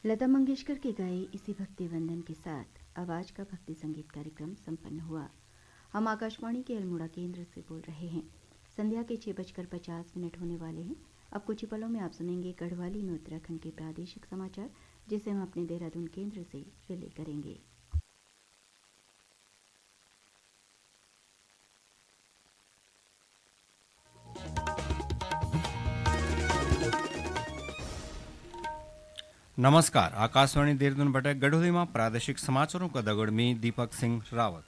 लता मंगेशकर के गाए इसी भक्ति वंदन के साथ अब आज का भक्ति संगीत कार्यक्रम संपन्न हुआ। हम आकाशवाणी के अल्मोड़ा केंद्र से बोल रहे हैं। संध्या के 6:50 होने वाले हैं। अब कुछ ही पलों में आप सुनेंगे गढ़वाली में उत्तराखंड के प्रादेशिक समाचार, जिसे हम अपने देहरादून केंद्र से रिले करेंगे। नमस्कार, आकाशवाणी देहरादून बटे गढ़ोली में प्रादेशिक समाचारों का दगड़ में दीपक सिंह रावत।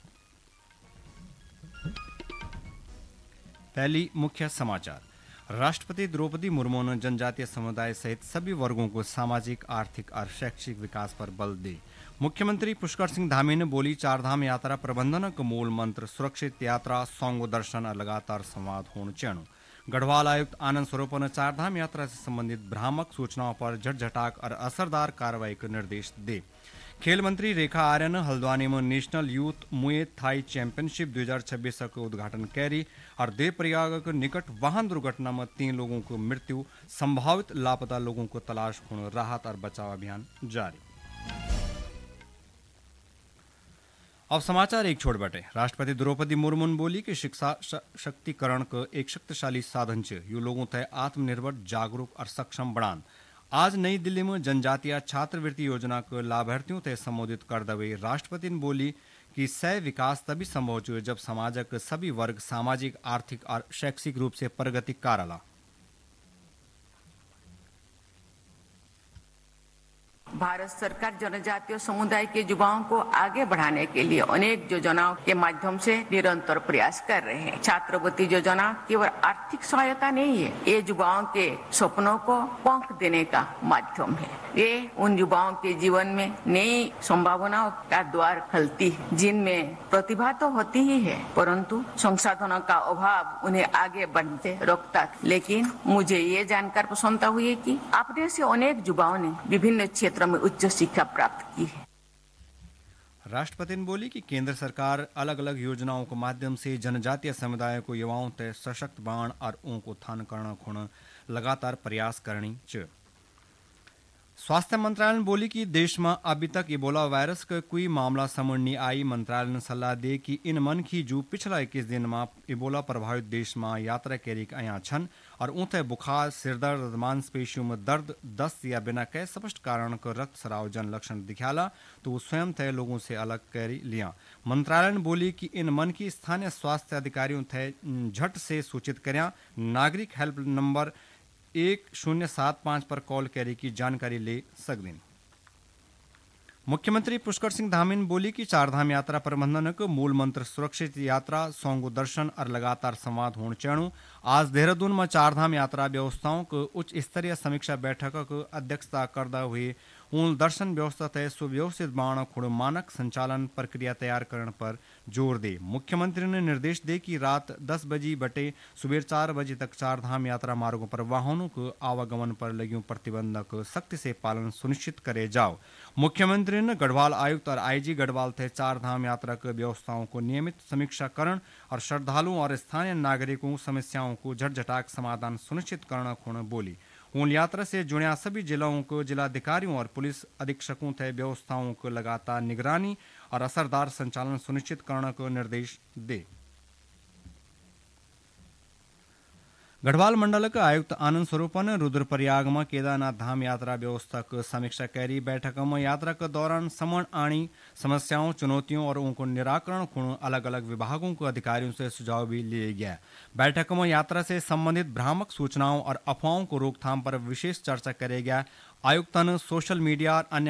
पहली मुख्य समाचार। राष्ट्रपति द्रौपदी मुर्मू ने जनजातीय समुदाय सहित सभी वर्गों को सामाजिक, आर्थिक और शैक्षिक विकास पर बल दे। मुख्यमंत्री पुष्कर सिंह धामी ने बोली, चारधाम यात्रा प्रबंधन का मूल मंत्र सुरक्षित यात्रा, सौंगो दर्शन और लगातार संवाद होना चाहिए। गढ़वाल आयुक्त आनंद स्वरूप ने चारधाम यात्रा से संबंधित भ्रामक सूचनाओं पर झटझटाक और असरदार कार्रवाई के निर्देश दे। खेल मंत्री रेखा आर्य ने हल्द्वानी में नेशनल यूथ मुए थाई चैंपियनशिप 2026 का उद्घाटन कैरी और देवप्रयाग के निकट वाहन दुर्घटना में 3 लोगों को मृत्यु, संभावित लापता लोगों को तलाश होने राहत और बचाव अभियान जारी। अब समाचार एक छोड़ बटे। राष्ट्रपति द्रौपदी मुर्मू ने बोली कि शिक्षा शक्तिकरण का एक शक्तिशाली साधन है। यू लोगों तय आत्मनिर्भर, जागरूक और सक्षम बढ़ान। आज नई दिल्ली में जनजातीय छात्रवृत्ति योजना के लाभार्थियों तय संबोधित करते हुए राष्ट्रपति ने बोली कि सह विकास तभी संभव है जब समाज के सभी वर्ग सामाजिक, आर्थिक और शैक्षिक रूप से प्रगति करला। भारत सरकार जनजातीय समुदाय के युवाओं को आगे बढ़ाने के लिए अनेक योजनाओं के माध्यम से निरंतर प्रयास कर रहे हैं। छात्रवृत्ति योजना केवल आर्थिक सहायता नहीं है, ये युवाओं के सपनों को पंख देने का माध्यम है। ये उन युवाओं के जीवन में नई संभावनाओं का द्वार खोलती है, जिनमें प्रतिभा तो होती ही है, परंतु संसाधनों का अभाव उन्हें आगे बढ़ते रोकता। लेकिन मुझे ये जानकर प्रसन्नता हुई है कि अपने से अनेक युवाओं ने विभिन्न क्षेत्रों में उच्च शिक्षा प्राप्त की है। राष्ट्रपति ने बोली कि केंद्र सरकार अलग अलग योजनाओं के माध्यम से जनजातीय समुदाय को युवाओं तय सशक्त बाण और ऊंक उत्थान करना खोना लगातार प्रयास करनी चाहिए। स्वास्थ्य मंत्रालय ने बोली कि देश में अभी तक इबोला वायरस का कोई मामला सामने नहीं आई। मंत्रालय ने सलाह दी कि इन मन की जो पिछला 21 दिन में इबोला प्रभावित देश में यात्रा कैरिक आया छन और ऊँते बुखार, सिरदर्द, मांसपेशियों में दर्द, दस्त या बिना कई स्पष्ट कारण का रक्त स्राव जन लक्षण दिखाला तो वो स्वयं तय लोगों से अलग कैरी लिया। मंत्रालय ने बोली कि इन मन की स्थानीय स्वास्थ्य अधिकारियों तय झट से सूचित करें। नागरिक हेल्प नंबर 1075 पर कॉल कैरी की जानकारी ले सकते। मुख्यमंत्री पुष्कर सिंह धामी ने बोली कि चारधाम यात्रा प्रबंधन का मूल मंत्र सुरक्षित यात्रा, सौंगो दर्शन और लगातार संवाद होना चाहिए। आज देहरादून में चारधाम यात्रा व्यवस्थाओं को उच्च स्तरीय समीक्षा बैठक की अध्यक्षता करते हुए उन दर्शन व्यवस्था तय सुव्यवस्थित बाण खुड़ मानक संचालन प्रक्रिया तैयार करने पर जोर दे। मुख्यमंत्री ने निर्देश दे कि रात 10 बजे बटे सुबह 4 बजे तक चारधाम यात्रा मार्गों पर वाहनों को आवागमन पर लगी प्रतिबंध का सख्ती से पालन सुनिश्चित करे जाओ। मुख्यमंत्री ने गढ़वाल आयुक्त और आईजी गढ़वाल थे चारधाम यात्रा की व्यवस्थाओं को नियमित समीक्षाकरण और श्रद्धालुओं और स्थानीय नागरिकों समस्याओं को झटझटाक समाधान सुनिश्चित करना खोना बोली। उन यात्रा से जुड़े सभी जिलों को जिलाधिकारियों और पुलिस अधीक्षकों तय व्यवस्थाओं को लगातार निगरानी और असरदार संचालन सुनिश्चित करने को निर्देश दे। गढ़वाल मंडल के आयुक्त आनंद स्वरूप ने रुद्रप्रयाग में केदारनाथ धाम यात्रा व्यवस्था की समीक्षा करी। बैठक में यात्रा के दौरान समण आनी समस्याओं, चुनौतियों और उनको निराकरण खुण अलग अलग विभागों के अधिकारियों से सुझाव भी लिए गया। बैठक में यात्रा से संबंधित भ्रामक सूचनाओं और अफवाहों को रोकथाम पर विशेष चर्चा करेगा। आयुक्त ने सोशल मीडिया और अन्य